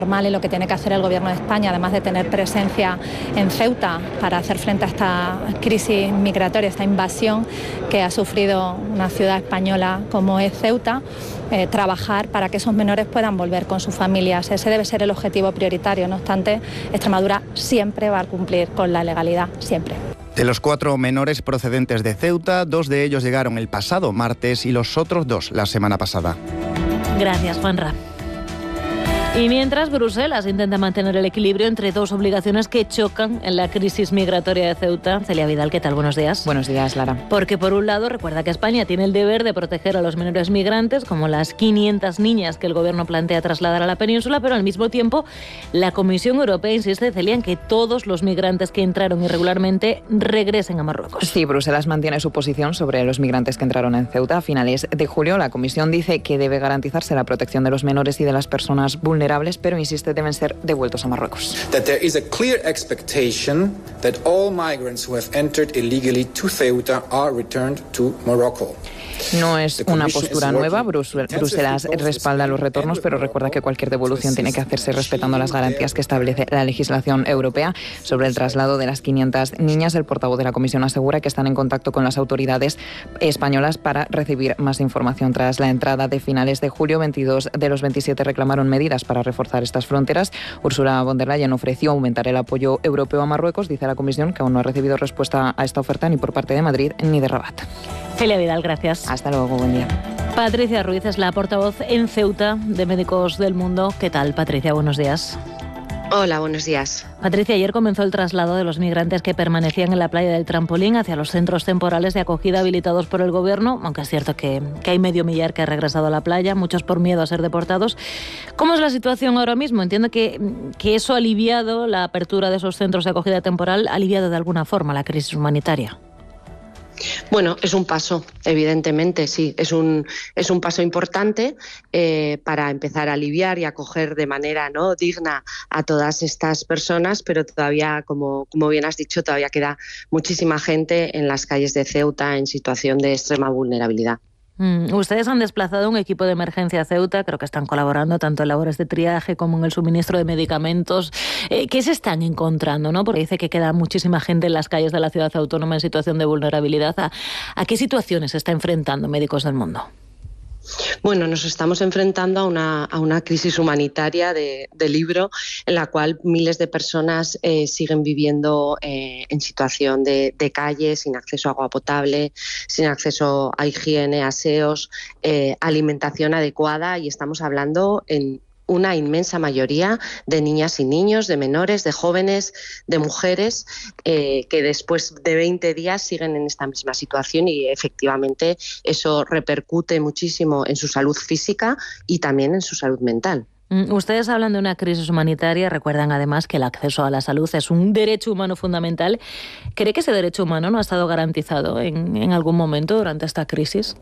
normal y lo que tiene que hacer el Gobierno de España, además de tener presencia en Ceuta para hacer frente a esta crisis migratoria, esta invasión que ha sufrido una ciudad española como es Ceuta, trabajar para que esos menores puedan volver con sus familias. Ese debe ser el objetivo prioritario. No obstante, Extremadura siempre va a cumplir con la legalidad, siempre. De los 4 menores procedentes de Ceuta, 2 de ellos llegaron el pasado martes y los otros 2 la semana pasada. Gracias, Juanra. Y mientras, Bruselas intenta mantener el equilibrio entre 2 obligaciones que chocan en la crisis migratoria de Ceuta. Celia Vidal, ¿qué tal? Buenos días. Buenos días, Lara. Porque por un lado, recuerda que España tiene el deber de proteger a los menores migrantes, como las 500 niñas que el Gobierno plantea trasladar a la península, pero al mismo tiempo la Comisión Europea insiste, Celia, en que todos los migrantes que entraron irregularmente regresen a Marruecos. Sí, Bruselas mantiene su posición sobre los migrantes que entraron en Ceuta a finales de julio. La Comisión dice que debe garantizarse la protección de los menores y de las personas vulnerables, pero insiste deben ser devueltos a Marruecos. That there is a clear expectation that all migrants who have entered illegally to Ceuta are returned to Morocco. No es una postura nueva. Bruselas respalda los retornos, pero recuerda que cualquier devolución tiene que hacerse respetando las garantías que establece la legislación europea. Sobre el traslado de las 500 niñas, el portavoz de la Comisión asegura que están en contacto con las autoridades españolas para recibir más información. Tras la entrada de finales de julio, 22 de los 27 reclamaron medidas para reforzar estas fronteras. Ursula von der Leyen ofreció aumentar el apoyo europeo a Marruecos. Dice la Comisión que aún no ha recibido respuesta a esta oferta ni por parte de Madrid ni de Rabat. Celia Vidal, gracias. Hasta luego, buen día. Patricia Ruiz es la portavoz en Ceuta de Médicos del Mundo. ¿Qué tal, Patricia? Buenos días. Hola, buenos días. Patricia, ayer comenzó el traslado de los migrantes que permanecían en la playa del Trampolín hacia los centros temporales de acogida habilitados por el Gobierno, aunque es cierto que hay medio millar que ha regresado a la playa, muchos por miedo a ser deportados. ¿Cómo es la situación ahora mismo? Entiendo que eso ha aliviado, la apertura de esos centros de acogida temporal, ha aliviado de alguna forma la crisis humanitaria. Bueno, es un paso, evidentemente, sí. Es un paso importante para empezar a aliviar y acoger de manera digna a todas estas personas, pero todavía, como bien has dicho, todavía queda muchísima gente en las calles de Ceuta en situación de extrema vulnerabilidad. Ustedes han desplazado un equipo de emergencia a Ceuta, creo que están colaborando tanto en labores de triaje como en el suministro de medicamentos. ¿Qué se están encontrando, no? Porque dice que queda muchísima gente en las calles de la ciudad autónoma en situación de vulnerabilidad. ¿A qué situaciones se está enfrentando Médicos del Mundo? Bueno, nos estamos enfrentando a una crisis humanitaria de libro en la cual miles de personas siguen viviendo en situación de calle, sin acceso a agua potable, sin acceso a higiene, aseos, alimentación adecuada, y estamos hablando en una inmensa mayoría de niñas y niños, de menores, de jóvenes, de mujeres, que después de 20 días siguen en esta misma situación, y efectivamente eso repercute muchísimo en su salud física y también en su salud mental. Ustedes hablan de una crisis humanitaria, recuerdan además que el acceso a la salud es un derecho humano fundamental. ¿Cree que ese derecho humano no ha estado garantizado en algún momento durante esta crisis?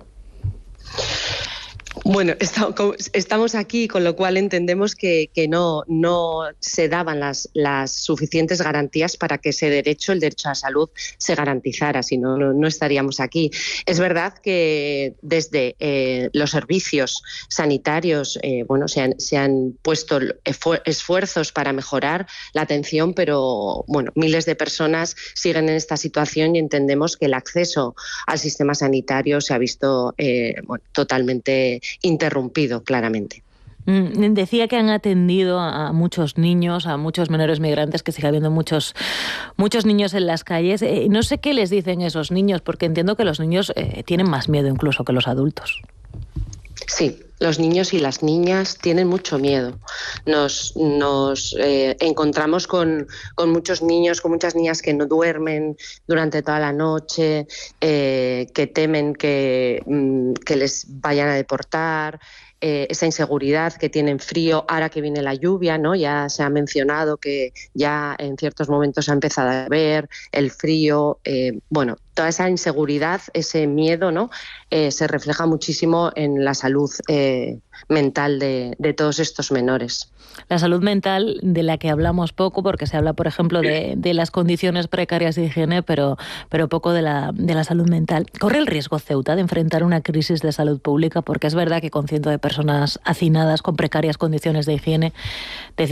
Bueno, estamos aquí, con lo cual entendemos que no se daban las suficientes garantías para que ese derecho, el derecho a la salud, se garantizara, si no estaríamos aquí. Es verdad que desde los servicios sanitarios se han puesto esfuerzos para mejorar la atención, pero miles de personas siguen en esta situación y entendemos que el acceso al sistema sanitario se ha visto totalmente interrumpido, claramente. Decía que han atendido a muchos niños, a muchos menores migrantes, que sigue habiendo muchos niños en las calles. No sé qué les dicen esos niños, porque entiendo que los niños tienen más miedo incluso que los adultos. Sí, los niños y las niñas tienen mucho miedo. Nos encontramos con muchos niños, con muchas niñas que no duermen durante toda la noche, que temen que les vayan a deportar, esa inseguridad, que tienen frío, ahora que viene la lluvia, ¿no? Ya se ha mencionado que ya en ciertos momentos ha empezado a llover, el frío, toda esa inseguridad, ese miedo, ¿no? Se refleja muchísimo en la salud mental de todos estos menores. La salud mental, de la que hablamos poco, porque se habla, por ejemplo, de las condiciones precarias de higiene, pero poco de la salud mental. ¿Corre el riesgo Ceuta de enfrentar una crisis de salud pública? Porque es verdad que con cientos de personas hacinadas, con precarias condiciones de higiene,